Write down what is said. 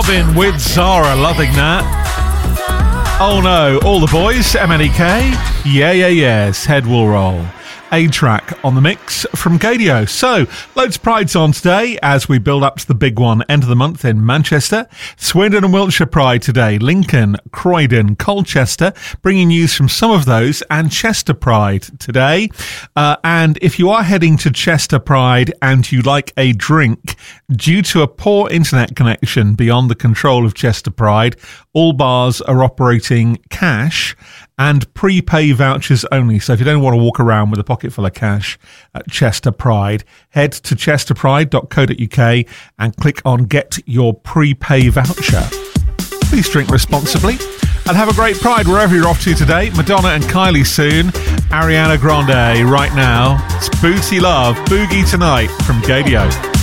Marvin with Zara, loving that. Oh no, all the boys, MNEK. Yes, head will roll. A-Track on the mix from Gadio. So, loads of prides on today as we build up to the big one, end of the month in Manchester. Swindon and Wiltshire Pride today. Lincoln, Croydon, Colchester, bringing news from some of those, and Chester Pride today. And if you are heading to Chester Pride and you like a drink, due to a poor internet connection beyond the control of Chester Pride, all bars are operating cash and prepay vouchers only. So if you don't want to walk around with a pocket full of cash at Chester Pride, head to chesterpride.co.uk and click on Get Your Prepay Voucher. Please drink responsibly and have a great Pride wherever you're off to today. Madonna and Kylie soon. Ariana Grande right now. It's Booty Love, Boogie Tonight from Gadio.